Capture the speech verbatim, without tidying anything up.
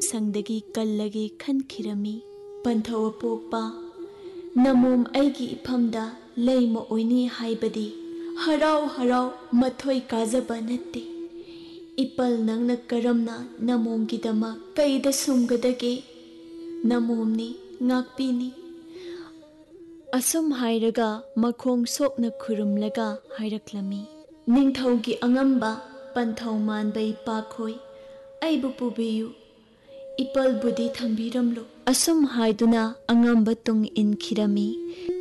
संदगी कल्लगे खनखिरमी पंथव पोपा नमोम ऐगी इफमदा लैम ओइनी हाइबदी हराव हराव मथोय काजबा नत्ते इपल नंगना करमना नमोमगी दमा कैदा सुमगदगे नमोमनी ngakpini asum hairaga makhong sokna khurumlaga hairaklami ningthaugi angamba panthau manbai pakhoi aibu pubiyu ipal budi thambiramlo asum haiduna angamba tung inkhirami